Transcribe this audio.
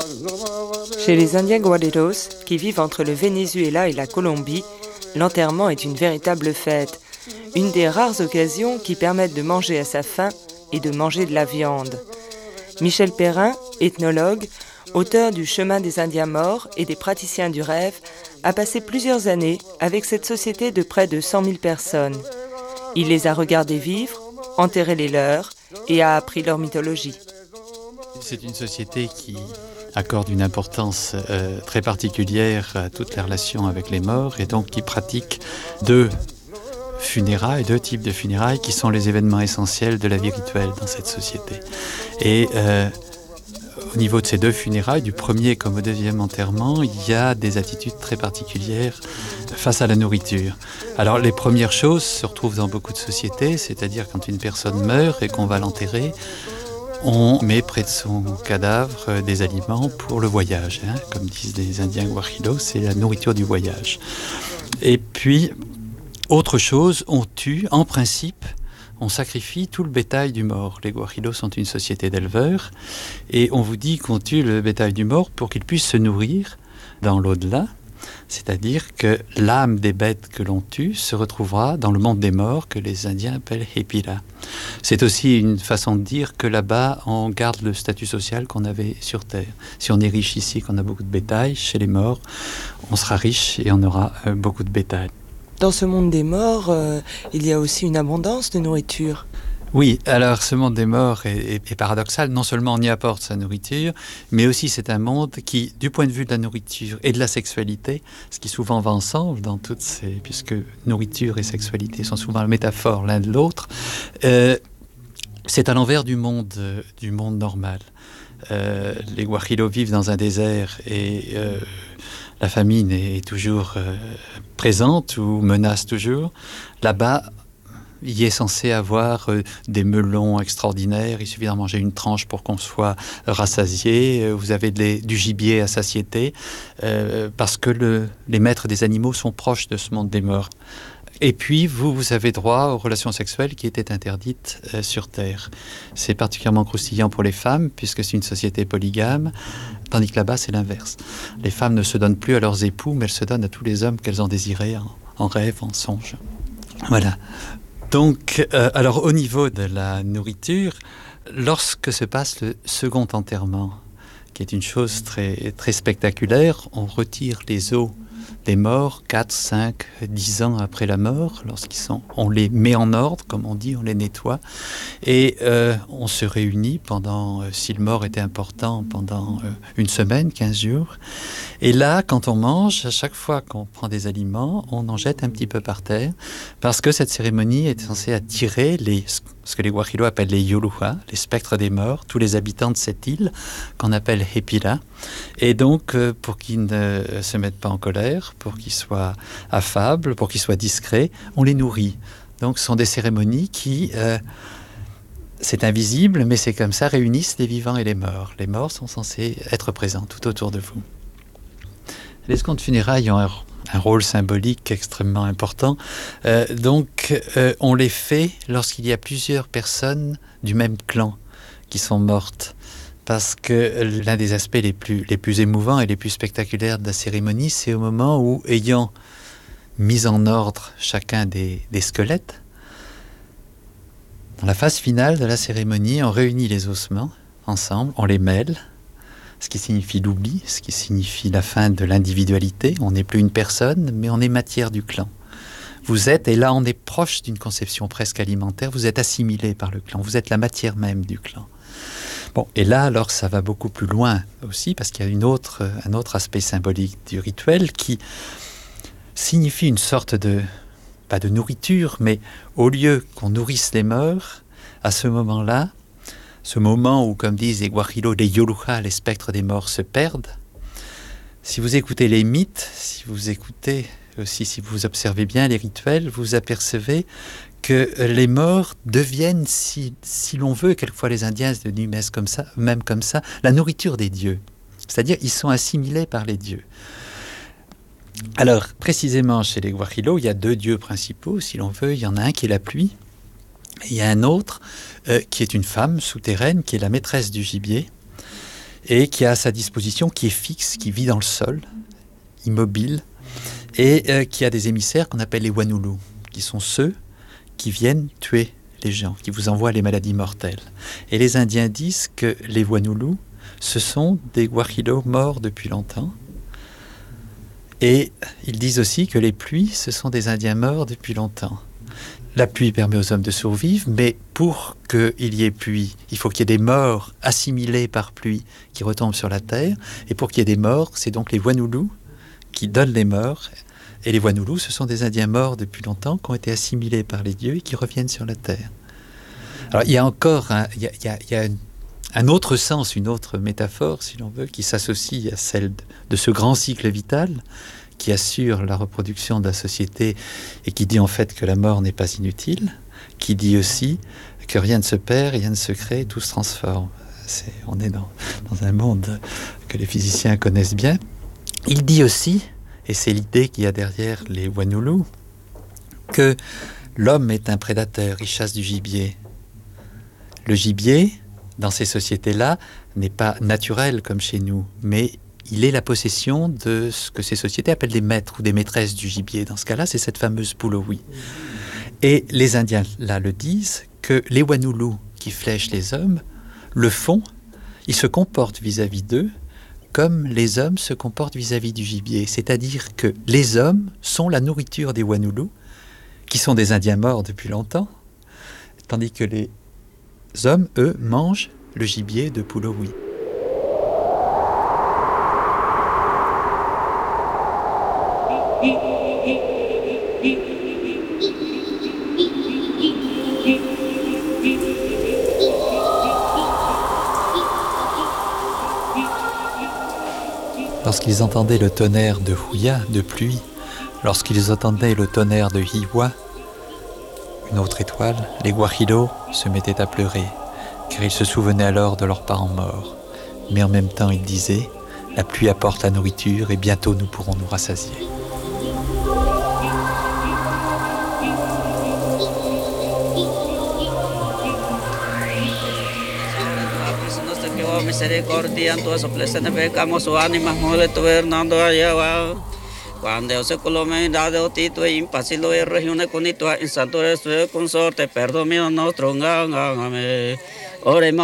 Chez les Indiens Guarderos, qui vivent entre le Venezuela et la Colombie, l'enterrement est une véritable fête, une des rares occasions qui permettent de manger à sa faim et de manger de la viande. Michel Perrin, ethnologue, auteur du Chemin des Indiens morts et des praticiens du rêve, a passé plusieurs années avec cette société de près de 100 000 personnes. Il les a regardés vivre, enterré les leurs et a appris leur mythologie. C'est une société qui accorde une importance très particulière à toutes les relations avec les morts et donc qui pratique deux types de funérailles qui sont les événements essentiels de la vie rituelle dans cette société. Et au niveau de ces deux funérailles, du premier comme au deuxième enterrement, il y a des attitudes très particulières face à la nourriture. Alors les premières choses se retrouvent dans beaucoup de sociétés, c'est-à-dire quand une personne meurt et qu'on va l'enterrer, on met près de son cadavre des aliments pour le voyage. Comme disent les Indiens Guajillos, c'est la nourriture du voyage. Et puis, autre chose, on tue, en principe, on sacrifie tout le bétail du mort. Les Guajillos sont une société d'éleveurs et on vous dit qu'on tue le bétail du mort pour qu'il puisse se nourrir dans l'au-delà. C'est-à-dire que l'âme des bêtes que l'on tue se retrouvera dans le monde des morts que les Indiens appellent Hepila. C'est aussi une façon de dire que là-bas, on garde le statut social qu'on avait sur Terre. Si on est riche ici, qu'on a beaucoup de bétail, chez les morts, on sera riche et on aura beaucoup de bétail. Dans ce monde des morts, il y a aussi une abondance de nourriture. Oui, alors ce monde des morts est paradoxal. Non seulement on y apporte sa nourriture, mais aussi c'est un monde qui, du point de vue de la nourriture et de la sexualité, ce qui souvent va ensemble dans toutes ces... puisque nourriture et sexualité sont souvent la métaphore l'un de l'autre, c'est à l'envers du monde normal. Les Guajillos vivent dans un désert et la famine est toujours présente ou menace toujours. Là-bas, il est censé avoir des melons extraordinaires. Il suffit d'en manger une tranche pour qu'on soit rassasié. Vous avez du gibier à satiété parce que les maîtres des animaux sont proches de ce monde des morts. Et puis, vous avez droit aux relations sexuelles qui étaient interdites sur Terre. C'est particulièrement croustillant pour les femmes, puisque c'est une société polygame, tandis que là-bas, c'est l'inverse. Les femmes ne se donnent plus à leurs époux, mais elles se donnent à tous les hommes qu'elles ont désirés en rêve, en songe. Voilà. Donc, alors au niveau de la nourriture, lorsque se passe le second enterrement, qui est une chose très, très spectaculaire, on retire les os des morts 4, 5, 10 ans après la mort, on les met en ordre, comme on dit, on les nettoie, et on se réunit pendant, si le mort était important, pendant une semaine, 15 jours. Et là, quand on mange, à chaque fois qu'on prend des aliments, on en jette un petit peu par terre, parce que cette cérémonie est censée attirer ce que les Guajillos appellent les Yoluja, les spectres des morts, tous les habitants de cette île, qu'on appelle Hepila. Et donc, pour qu'ils ne se mettent pas en colère, pour qu'ils soient affables, pour qu'ils soient discrets, on les nourrit. Donc, ce sont des cérémonies qui, c'est invisible, mais c'est comme ça, réunissent les vivants et les morts. Les morts sont censés être présents tout autour de vous. Les escomptes funérailles ont un rôle symbolique extrêmement important. On les fait lorsqu'il y a plusieurs personnes du même clan qui sont mortes. Parce que l'un des aspects les plus émouvants et les plus spectaculaires de la cérémonie, c'est au moment où, ayant mis en ordre chacun des squelettes, dans la phase finale de la cérémonie, on réunit les ossements ensemble, on les mêle, ce qui signifie l'oubli, ce qui signifie la fin de l'individualité. On n'est plus une personne, mais on est matière du clan. Vous êtes, et là on est proche d'une conception presque alimentaire, vous êtes assimilé par le clan, vous êtes la matière même du clan. Bon, et là, alors, ça va beaucoup plus loin aussi, parce qu'il y a un autre aspect symbolique du rituel qui signifie une sorte pas de nourriture, mais au lieu qu'on nourrisse les morts, à ce moment-là, ce moment où, comme disent les Guajillos, les Yoluja, les spectres des morts se perdent, si vous écoutez les mythes, si vous écoutez aussi, si vous observez bien les rituels, vous apercevez que les morts deviennent, si l'on veut, quelquefois les Indiens se disent même comme ça, la nourriture des dieux. C'est-à-dire, ils sont assimilés par les dieux. Alors, précisément, chez les Guajillos, il y a deux dieux principaux, si l'on veut. Il y en a un qui est la pluie, et il y a un autre qui est une femme souterraine, qui est la maîtresse du gibier. et qui a à sa disposition, qui est fixe, qui vit dans le sol, immobile, et qui a des émissaires qu'on appelle les Wanulu, qui sont ceux qui viennent tuer les gens, qui vous envoient les maladies mortelles. Et les Indiens disent que les Wanulu, ce sont des guajilos morts depuis longtemps. Et ils disent aussi que les pluies, ce sont des Indiens morts depuis longtemps. La pluie permet aux hommes de survivre, mais pour qu'il y ait pluie, il faut qu'il y ait des morts assimilés par pluie qui retombent sur la terre. Et pour qu'il y ait des morts, c'est donc les Wanulu qui donnent les morts. Et les Wanulu, ce sont des Indiens morts depuis longtemps qui ont été assimilés par les dieux et qui reviennent sur la terre. Alors il y a encore un autre sens, une autre métaphore, si l'on veut, qui s'associe à celle de ce grand cycle vital qui assure la reproduction de la société et qui dit en fait que la mort n'est pas inutile, qui dit aussi que rien ne se perd, rien ne se crée, tout se transforme. On est dans un monde que les physiciens connaissent bien. Il dit aussi, et c'est l'idée qu'il y a derrière les Wanulu, que l'homme est un prédateur, il chasse du gibier. Le gibier, dans ces sociétés-là, n'est pas naturel comme chez nous, mais il est la possession de ce que ces sociétés appellent des maîtres ou des maîtresses du gibier. Dans ce cas-là, c'est cette fameuse Pulowi. Et les Indiens, là, le disent, que les Wanulu qui flèchent les hommes le font, ils se comportent vis-à-vis d'eux comme les hommes se comportent vis-à-vis du gibier. C'est-à-dire que les hommes sont la nourriture des Wanulu, qui sont des Indiens morts depuis longtemps, tandis que les hommes, eux, mangent le gibier de Pulowi. Lorsqu'ils entendaient le tonnerre de Huya, de pluie, lorsqu'ils entendaient le tonnerre de Hiwa, une autre étoile, les guajilos se mettaient à pleurer, car ils se souvenaient alors de leurs parents morts. Mais en même temps, ils disaient, la pluie apporte la nourriture et bientôt nous pourrons nous rassasier. Misericordia, tu soplesa ne pecamos o ánimas mole tu Hernando allá. Cuando se colome dado tito impasilo e regione conito en santo es consorte, perdón mío nostro ngame. Oremos